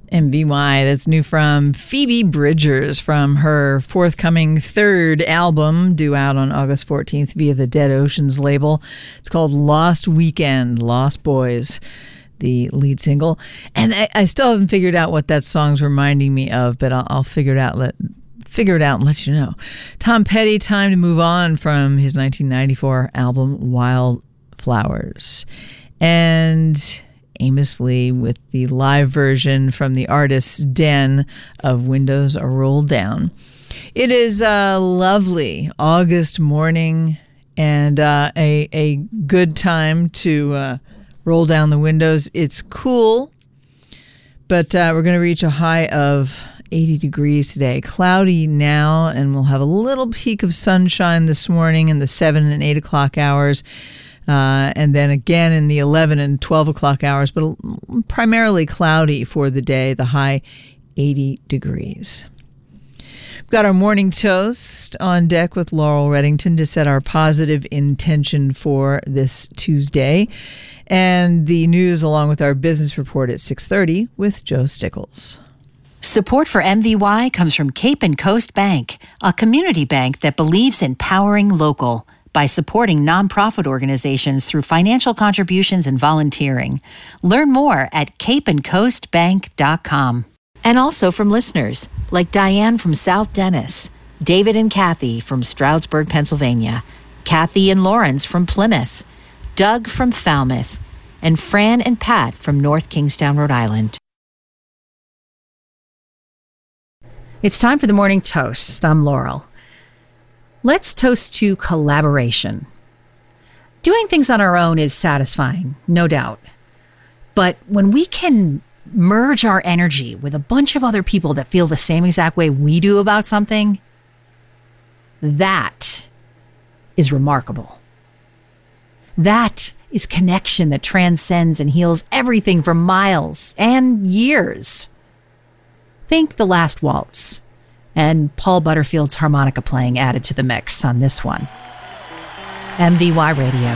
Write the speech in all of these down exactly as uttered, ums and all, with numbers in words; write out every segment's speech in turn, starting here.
M V Y, that's new from Phoebe Bridgers from her forthcoming third album, due out on August fourteenth via the Dead Oceans label. It's called Lost Weekend, Lost Boys, the lead single. And I, I still haven't figured out what that song's reminding me of, but I'll, I'll figure it out. Let figure it out and let you know. Tom Petty, Time to Move On from his nineteen ninety-four album Wildflowers. And Amos Lee with the live version from the Artist's Den of Windows Are Rolled Down. It is a lovely August morning and uh, a, a good time to uh, roll down the windows. It's cool, but uh, we're going to reach a high of eighty degrees today. Cloudy now, and we'll have a little peak of sunshine this morning in the seven and eight o'clock hours. Uh, and then again in the eleven and twelve o'clock hours, but primarily cloudy for the day, the high eighty degrees. We've got our morning toast on deck with Laurel Reddington to set our positive intention for this Tuesday. And the news along with our business report at six thirty with Joe Stickles. Support for M V Y comes from Cape and Coast Bank, a community bank that believes in powering local by supporting nonprofit organizations through financial contributions and volunteering. Learn more at cape and coast bank dot com. And also from listeners like Diane from South Dennis, David and Kathy from Stroudsburg, Pennsylvania, Kathy and Lawrence from Plymouth, Doug from Falmouth, and Fran and Pat from North Kingstown, Rhode Island. It's time for the morning toast. I'm Laurel. Let's toast to collaboration. Doing things on our own is satisfying, no doubt. But when we can merge our energy with a bunch of other people that feel the same exact way we do about something, that is remarkable. That is connection that transcends and heals everything for miles and years. Think The Last Waltz. And Paul Butterfield's harmonica playing added to the mix on this one. M V Y Radio.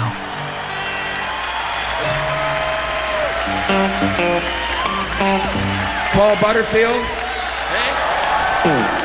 Paul Butterfield. Hey.